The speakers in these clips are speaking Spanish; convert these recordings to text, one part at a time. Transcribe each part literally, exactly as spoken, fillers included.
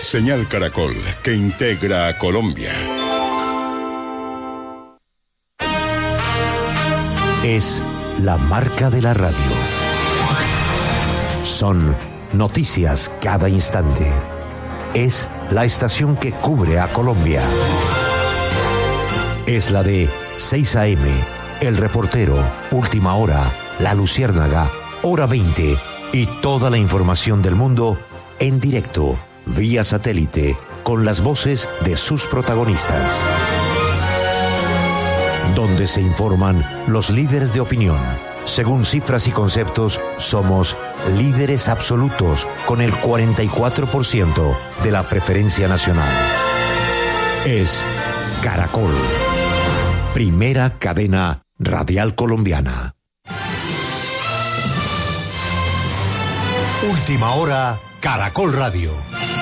Señal Caracol, que integra a Colombia. Es la marca de la radio. Son noticias cada instante. Es la estación que cubre a Colombia. Es la de seis a eme, El Reportero, Última Hora, La Luciérnaga, Hora veinte y toda la información del mundo en directo, vía satélite, con las voces de sus protagonistas. Donde se informan los líderes de opinión. Según cifras y conceptos, somos líderes absolutos con el cuarenta y cuatro por ciento de la preferencia nacional. Es Caracol, primera cadena radial colombiana. Última Hora, Caracol Radio.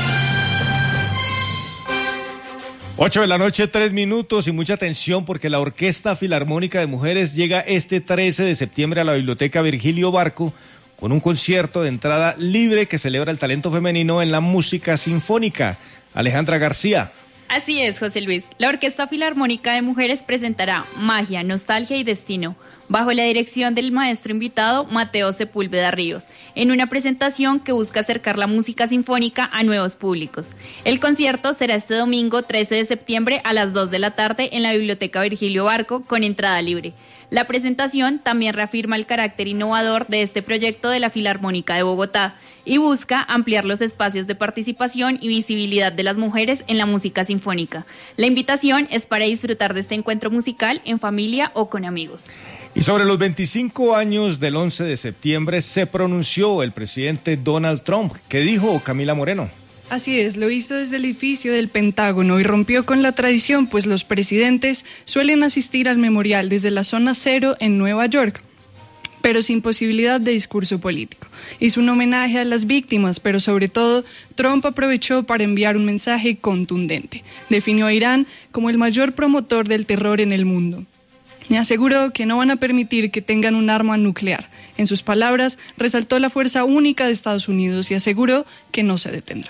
Ocho de la noche, tres minutos y mucha atención porque la Orquesta Filarmónica de Mujeres llega este trece de septiembre a la Biblioteca Virgilio Barco con un concierto de entrada libre que celebra el talento femenino en la música sinfónica. Alejandra García. Así es, José Luis. La Orquesta Filarmónica de Mujeres presentará Magia, Nostalgia y Destino, bajo la dirección del maestro invitado Mateo Sepúlveda Ríos, en una presentación que busca acercar la música sinfónica a nuevos públicos. El concierto será este domingo trece de septiembre a las dos de la tarde en la Biblioteca Virgilio Barco con entrada libre. La presentación también reafirma el carácter innovador de este proyecto de la Filarmónica de Bogotá y busca ampliar los espacios de participación y visibilidad de las mujeres en la música sinfónica. La invitación es para disfrutar de este encuentro musical en familia o con amigos. Y sobre los veinticinco años del once de septiembre se pronunció el presidente Donald Trump. ¿Qué dijo Camila Moreno? Así es, lo hizo desde el edificio del Pentágono y rompió con la tradición, pues los presidentes suelen asistir al memorial desde la zona cero en Nueva York, pero sin posibilidad de discurso político. Hizo un homenaje a las víctimas, pero sobre todo, Trump aprovechó para enviar un mensaje contundente. Definió a Irán como el mayor promotor del terror en el mundo. Y aseguró que no van a permitir que tengan un arma nuclear. En sus palabras, resaltó la fuerza única de Estados Unidos y aseguró que no se detendrán.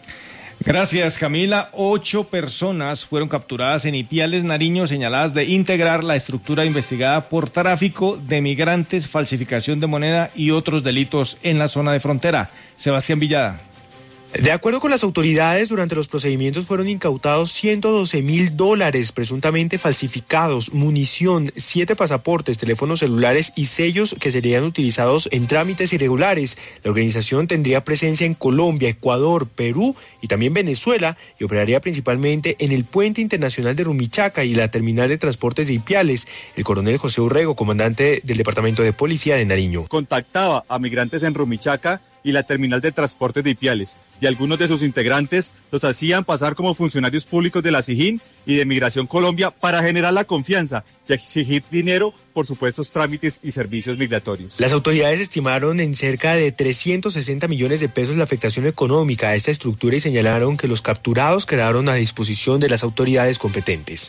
Gracias, Camila. Ocho personas fueron capturadas en Ipiales, Nariño, señaladas de integrar la estructura investigada por tráfico de migrantes, falsificación de moneda y otros delitos en la zona de frontera. Sebastián Villada. De acuerdo con las autoridades, durante los procedimientos fueron incautados ciento doce mil dólares presuntamente falsificados, munición, siete pasaportes, teléfonos celulares y sellos que serían utilizados en trámites irregulares. La organización tendría presencia en Colombia, Ecuador, Perú y también Venezuela y operaría principalmente en el puente internacional de Rumichaca y la terminal de transportes de Ipiales. El coronel José Urrego, comandante del Departamento de Policía de Nariño. Contactaba a migrantes en Rumichaca y la terminal de transportes de Ipiales, y algunos de sus integrantes los hacían pasar como funcionarios públicos de la SIJIN y de Migración Colombia para generar la confianza y exigir dinero por supuestos trámites y servicios migratorios. Las autoridades estimaron en cerca de trescientos sesenta millones de pesos la afectación económica a esta estructura y señalaron que los capturados quedaron a disposición de las autoridades competentes.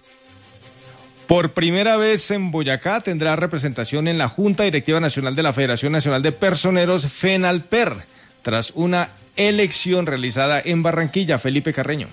Por primera vez en Boyacá tendrá representación en la Junta Directiva Nacional de la Federación Nacional de Personeros, FENALPER, tras una elección realizada en Barranquilla. Felipe Carreño.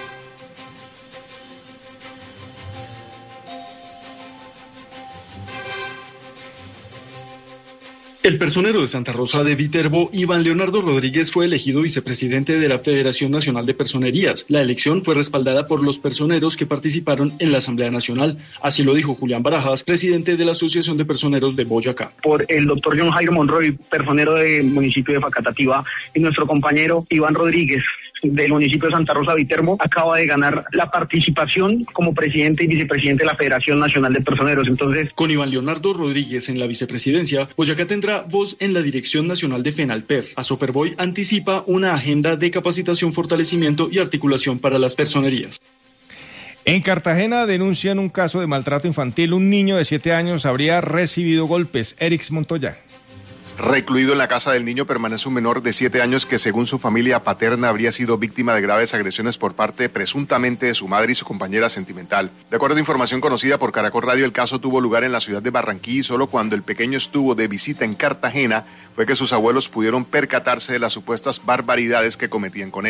El personero de Santa Rosa de Viterbo, Iván Leonardo Rodríguez, fue elegido vicepresidente de la Federación Nacional de Personerías. La elección fue respaldada por los personeros que participaron en la Asamblea Nacional. Así lo dijo Julián Barajas, presidente de la Asociación de Personeros de Boyacá. Por el doctor John Jairo Monroy, personero del municipio de Facatativá, y nuestro compañero Iván Rodríguez, del municipio de Santa Rosa de Viterbo, acaba de ganar la participación como presidente y vicepresidente de la Federación Nacional de Personeros. Entonces, con Iván Leonardo Rodríguez en la vicepresidencia, Boyacá tendrá voz en la Dirección Nacional de FENALPER. Asoperboy anticipa una agenda de capacitación, fortalecimiento y articulación para las personerías. En Cartagena denuncian un caso de maltrato infantil. Un niño de siete años habría recibido golpes. Erix Montoya. Recluido en la casa del niño permanece un menor de siete años que, según su familia paterna, habría sido víctima de graves agresiones por parte presuntamente de su madre y su compañera sentimental. De acuerdo a información conocida por Caracol Radio, el caso tuvo lugar en la ciudad de Barranquilla y solo cuando el pequeño estuvo de visita en Cartagena fue que sus abuelos pudieron percatarse de las supuestas barbaridades que cometían con él.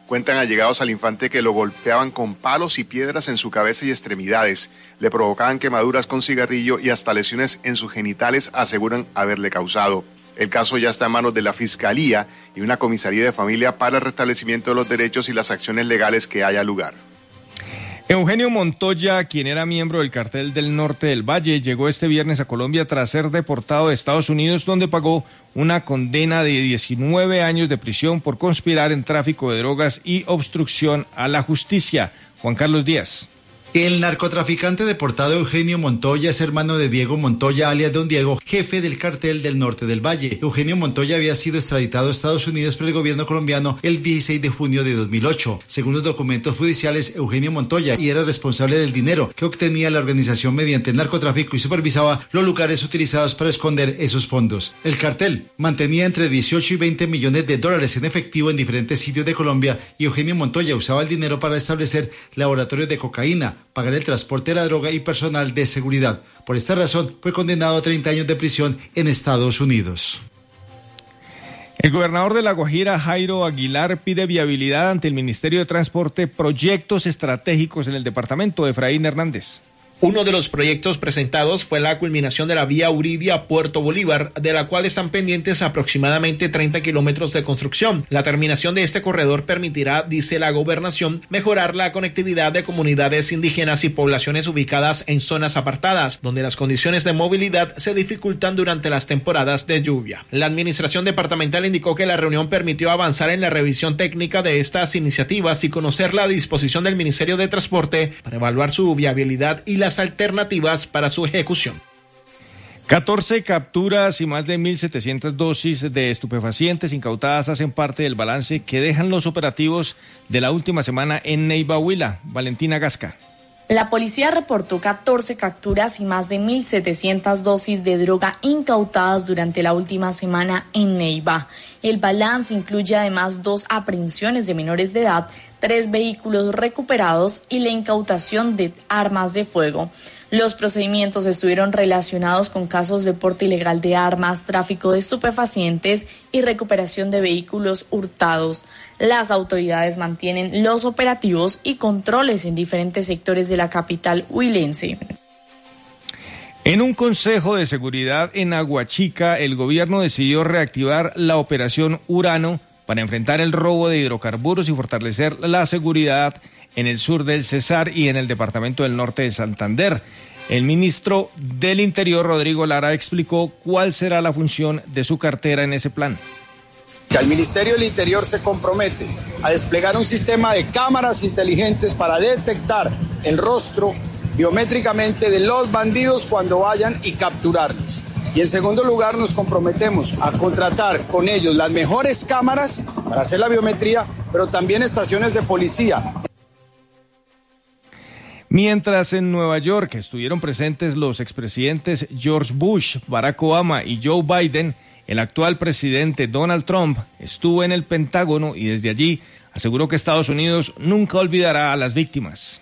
Cuentan allegados al infante que lo golpeaban con palos y piedras en su cabeza y extremidades, le provocaban quemaduras con cigarrillo y hasta lesiones en sus genitales aseguran haberle causado. El caso ya está en manos de la Fiscalía y una comisaría de familia para el restablecimiento de los derechos y las acciones legales que haya lugar. Eugenio Montoya, quien era miembro del Cartel del Norte del Valle, llegó este viernes a Colombia tras ser deportado de Estados Unidos, donde pagó una condena de diecinueve años de prisión por conspirar en tráfico de drogas y obstrucción a la justicia. Juan Carlos Díaz. El narcotraficante deportado Eugenio Montoya es hermano de Diego Montoya, alias Don Diego, jefe del Cartel del Norte del Valle. Eugenio Montoya había sido extraditado a Estados Unidos por el gobierno colombiano el dieciséis de junio de dos mil ocho. Según los documentos judiciales, Eugenio Montoya y era responsable del dinero que obtenía la organización mediante el narcotráfico y supervisaba los lugares utilizados para esconder esos fondos. El cartel mantenía entre dieciocho y veinte millones de dólares en efectivo en diferentes sitios de Colombia y Eugenio Montoya usaba el dinero para establecer laboratorios de cocaína, pagar el transporte de la droga y personal de seguridad. Por esta razón, fue condenado a treinta años de prisión en Estados Unidos. El gobernador de La Guajira, Jairo Aguilar, pide viabilidad ante el Ministerio de Transporte proyectos estratégicos en el departamento. Efraín Hernández. Uno de los proyectos presentados fue la culminación de la vía Uribia-Puerto Bolívar, de la cual están pendientes aproximadamente treinta kilómetros de construcción. La terminación de este corredor permitirá, dice la gobernación, mejorar la conectividad de comunidades indígenas y poblaciones ubicadas en zonas apartadas, donde las condiciones de movilidad se dificultan durante las temporadas de lluvia. La administración departamental indicó que la reunión permitió avanzar en la revisión técnica de estas iniciativas y conocer la disposición del Ministerio de Transporte para evaluar su viabilidad y la las alternativas para su ejecución. catorce capturas y más de mil setecientas dosis de estupefacientes incautadas hacen parte del balance que dejan los operativos de la última semana en Neiva, Huila. Valentina Gasca. La policía reportó catorce capturas y más de mil setecientas dosis de droga incautadas durante la última semana en Neiva. El balance incluye además dos aprehensiones de menores de edad, tres vehículos recuperados y la incautación de armas de fuego. Los procedimientos estuvieron relacionados con casos de porte ilegal de armas, tráfico de estupefacientes y recuperación de vehículos hurtados. Las autoridades mantienen los operativos y controles en diferentes sectores de la capital huilense. En un consejo de seguridad en Aguachica, el gobierno decidió reactivar la operación Urano para enfrentar el robo de hidrocarburos y fortalecer la seguridad en el sur del Cesar y en el departamento del norte de Santander. El ministro del Interior, Rodrigo Lara, explicó cuál será la función de su cartera en ese plan. El Ministerio del Interior se compromete a desplegar un sistema de cámaras inteligentes para detectar el rostro biométricamente de los bandidos cuando vayan y capturarlos. Y en segundo lugar, nos comprometemos a contratar con ellos las mejores cámaras para hacer la biometría, pero también estaciones de policía. Mientras en Nueva York estuvieron presentes los expresidentes George Bush, Barack Obama y Joe Biden, el actual presidente Donald Trump estuvo en el Pentágono y desde allí aseguró que Estados Unidos nunca olvidará a las víctimas.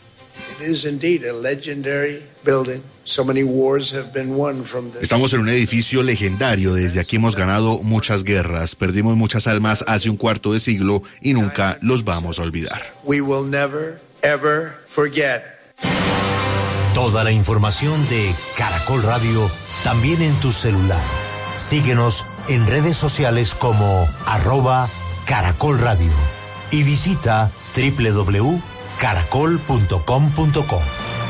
Estamos en un edificio legendario. Desde aquí hemos ganado muchas guerras, perdimos muchas almas hace un cuarto de siglo y nunca los vamos a olvidar. We will never, ever forget. Toda la información de Caracol Radio también en tu celular. Síguenos en redes sociales como arroba Caracol Radio y visita doble u doble u doble u punto caracol punto com punto co.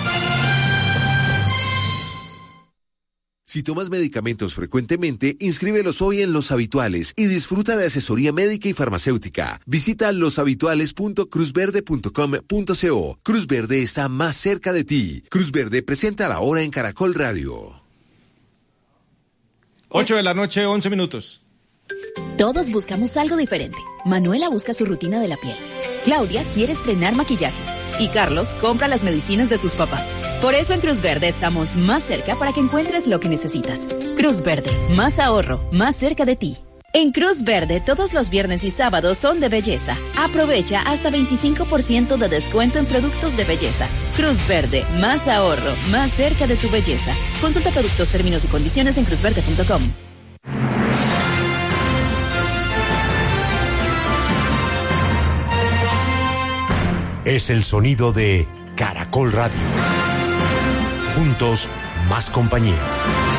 Si tomas medicamentos frecuentemente, inscríbelos hoy en Los Habituales y disfruta de asesoría médica y farmacéutica. Visita los habituales punto cruz verde punto com punto co. Cruz Verde está más cerca de ti. Cruz Verde presenta la hora en Caracol Radio. ocho de la noche, once minutos. Todos buscamos algo diferente. Manuela busca su rutina de la piel. Claudia quiere estrenar maquillaje. Y Carlos compra las medicinas de sus papás. Por eso en Cruz Verde estamos más cerca para que encuentres lo que necesitas. Cruz Verde, más ahorro, más cerca de ti. En Cruz Verde, todos los viernes y sábados son de belleza. Aprovecha hasta veinticinco por ciento de descuento en productos de belleza. Cruz Verde, más ahorro, más cerca de tu belleza. Consulta productos, términos y condiciones en cruz verde punto com. es el sonido de Caracol Radio. Juntos, más compañía.